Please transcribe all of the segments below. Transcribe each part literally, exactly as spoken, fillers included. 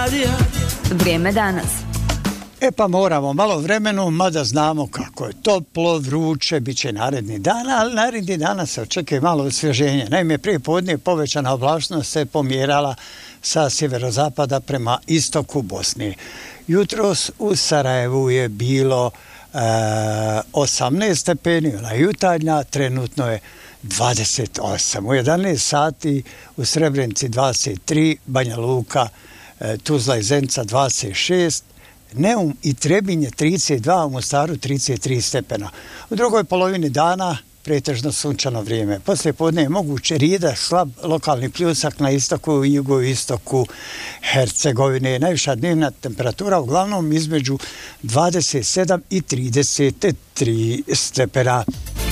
radija. Vrijeme danas. E pa moramo malo vremenu, mada znamo kako je toplo, vruće, bit će naredni dan, ali naredni dana se očekuje malo osvježenje. Naime, prije podne povećana oblačnost se pomjerala sa sjeverozapada prema istoku Bosne. Jutros u Sarajevu je bilo e, osamnaest stepeni, ona jutarnja, trenutno je dvadeset osam. U jedanaest sati u Srebrenici dvadeset tri, Banja Luka, e, Tuzla i Zenica dvadeset šest, Neum i Trebinje trideset dva, u Mostaru trideset tri stepena. U drugoj polovini dana pretežno sunčano vrijeme. Poslije podne je moguće rijeda, slab lokalni pljusak na istoku i jugoistoku Hercegovine. Najviša dnevna temperatura uglavnom između dvadeset sedam i trideset tri stepena.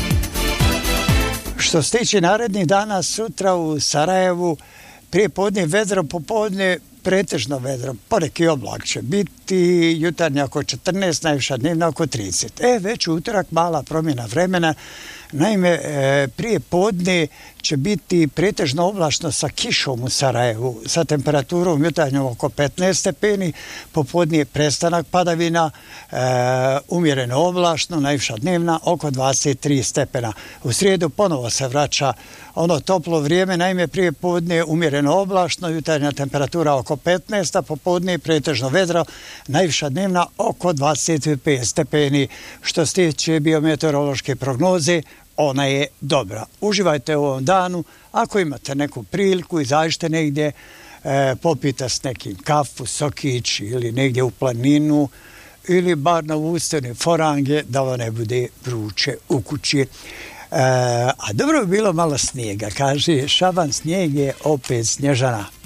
Što se tiče narednih dana, sutra u Sarajevu prije podne vedro, popodne pretežno vedro, poneki oblak će biti, jutarnja oko četrnaest, najviša dnevna oko trideset. E, već u utorak mala promjena vremena. Naime, e, prije podne će biti pretežno oblačno sa kišom u Sarajevu, sa temperaturom jutarnjom oko petnaest stepeni, popodne je prestanak padavina, e, umjereno oblačno, najviša dnevna oko dvadeset tri stepena. U srijedu ponovo se vraća ono toplo vrijeme, naime prije podne umjereno oblačno, jutarnja temperatura oko petnaest, a popodne je pretežno vedro, najviša dnevna oko dvadeset pet stepeni. Što se tiče biometeorološke prognoze, ona je dobra. Uživajte u ovom danu, ako imate neku priliku, izađite negdje, e, popijte s nekim kafu, sokić ili negdje u planinu ili bar na usteni forange da vam ne bude vruće u kući. E, a dobro bi bilo malo snijega, kaže Šaban, snijeg je opet snježana.